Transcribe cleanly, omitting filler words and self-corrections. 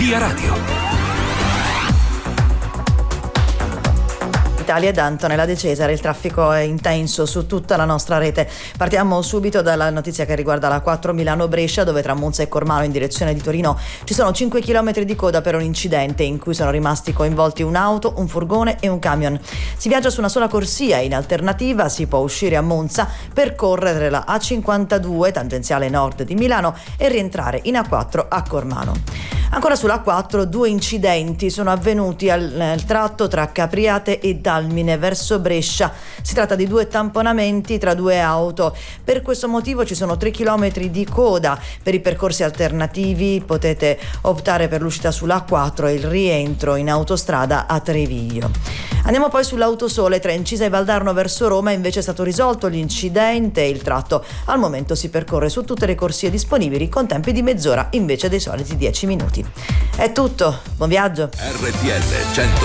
Via Radio. Italia ed Antonella De Cesare, il traffico è intenso su tutta la nostra rete. Partiamo subito dalla notizia che riguarda la 4 Milano-Brescia, dove tra Monza e Cormano in direzione di Torino ci sono 5 km di coda per un incidente in cui sono rimasti coinvolti un'auto, un furgone e un camion. Si viaggia su una sola corsia, in alternativa si può uscire a Monza, percorrere la A52 tangenziale nord di Milano e rientrare in A4 a Cormano. Ancora sulla A4 2 incidenti sono avvenuti nel tratto tra Capriate e Dalmine verso Brescia. Si tratta di 2 tamponamenti tra 2 auto. Per questo motivo ci sono 3 km di coda. Per i percorsi alternativi potete optare per l'uscita sulla A4 e il rientro in autostrada a Treviglio. Andiamo poi sull'Autosole tra Incisa e Valdarno verso Roma. Invece è stato risolto l'incidente e il tratto al momento si percorre su tutte le corsie disponibili con tempi di mezz'ora invece dei soliti 10 minuti. È tutto, buon viaggio. RTL 102.5